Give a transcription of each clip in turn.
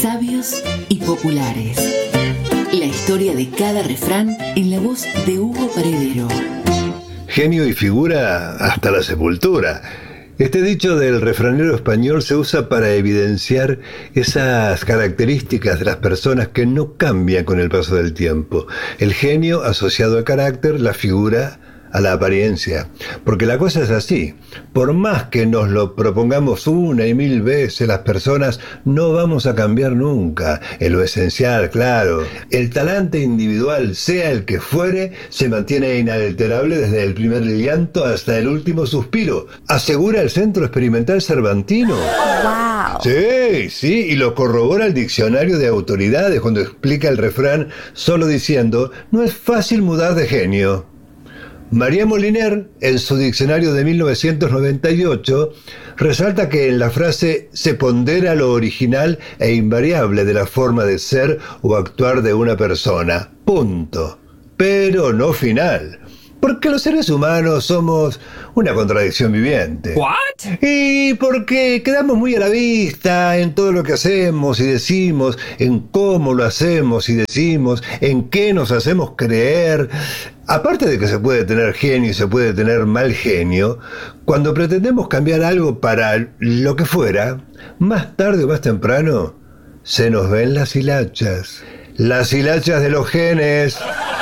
Sabios y populares. La historia de cada refrán en la voz de Hugo Paredero. Genio y figura hasta la sepultura. Este dicho del refranero español se usa para evidenciar esas características de las personas que no cambian con el paso del tiempo. El genio asociado al carácter, la figura a la apariencia. Porque la cosa es así. Por más que nos lo propongamos una y mil veces, las personas no vamos a cambiar nunca. En lo esencial, claro. El talante individual, sea el que fuere, se mantiene inalterable desde el primer llanto hasta el último suspiro. Asegura el Centro Experimental Cervantino. ¡Wow! Sí, y lo corrobora el Diccionario de Autoridades cuando explica el refrán solo diciendo: no es fácil mudar de genio. María Moliner, en su diccionario de 1998, resalta que en la frase se pondera lo original e invariable de la forma de ser o actuar de una persona. Punto. Pero no final. Porque los seres humanos somos una contradicción viviente. ¿What? Y porque quedamos muy a la vista en todo lo que hacemos y decimos, en cómo lo hacemos y decimos, en qué nos hacemos creer. Aparte de que se puede tener genio y se puede tener mal genio, cuando pretendemos cambiar algo para lo que fuera, más tarde o más temprano, se nos ven las hilachas. Las hilachas de los genes.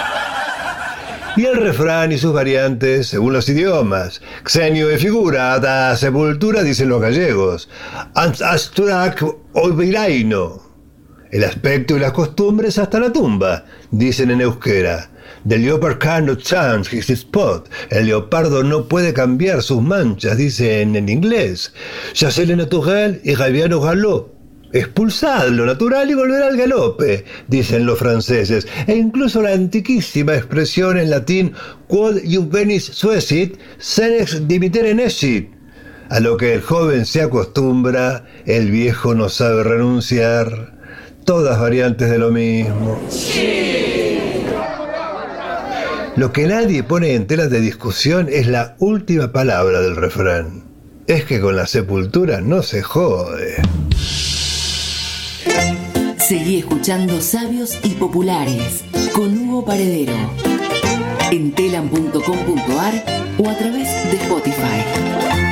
Y el refrán y sus variantes según los idiomas. Xenio de figura, da sepultura, dicen los gallegos. Asturac oibiraino. El aspecto y las costumbres hasta la tumba, dicen en euskera. The leopard cannot change his spot. El leopardo no puede cambiar sus manchas, dicen en inglés. Chassez le naturel y gaviano au galop. Expulsad lo natural y volverá al galope, dicen los franceses. E incluso la antiquísima expresión en latín quod juvenis suesit, senex dimitere nescit. A lo que el joven se acostumbra, el viejo no sabe renunciar. Todas variantes de lo mismo. Lo que nadie pone en tela de discusión es la última palabra del refrán. Es que con la sepultura no se jode. Seguí escuchando Sabios y Populares con Hugo Paredero en telam.com.ar o a través de Spotify.